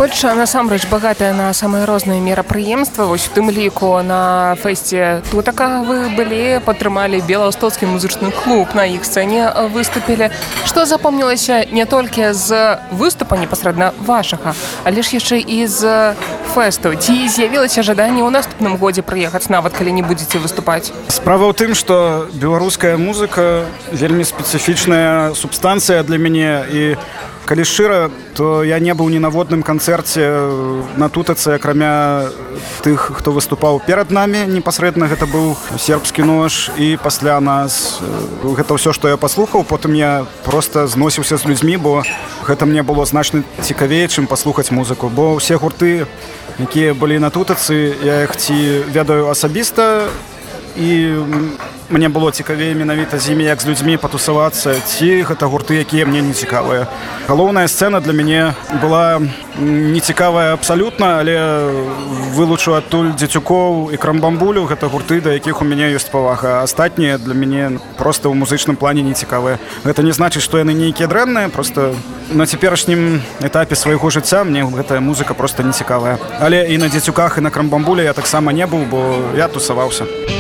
Польша насамрэч багатая на самыя розныя мерапрыемствы. Вось у тым ліку на фэсце Тутака вы былі, падтрымалі беластоцкі музычны клуб, на іх сцэне выступілі. Што запомнілася не толькі з выступа непасрэдна вашага, але ж яшчэ і з фэсту. Ці з'явілася жаданне ў наступным годзе прыехаць, нават калі не будзеце выступаць? Справа ў тым, што беларуская музыка вельмі спецыфічная субстанцыя для мяне, і калі шчыра, то я не быў ні на водным канцэрце на Тутацы, акрамя тых, хто выступаў перад намі непасрэдна. Гэта быў сербскі нож, і пасля нас гэта ўсё, што я паслухаў. Потым я проста зносіўся з людзьмі, бо гэта мне было значна цікавей, чым паслухаць музыку. Бо ўсе гурты, якія былі на Тутацы, я іх ці ведаю асабіста, і мне было цікавей менавіта з імі, як з людзьмі патусавацца, ці гэта гурты, якія мне не цікавыя. Галоўная сцэна для мяне была не цікавая абсалютна, але вылучу адтуль Дзецюкоў і Крамбамбулю. Гэта гурты, да якіх у мяне ёсць павага. Астатнія для мяне проста ў музычным плане не цікавыя. Гэта не значыць, што яны нейкія дрэнныя, проста на цяперашнім этапе свайго жыцця мне гэтая музыка проста не цікавая. Але і на Дзецюках, і на Крамбамбуле я таксама не быў, бо я тусаваўся.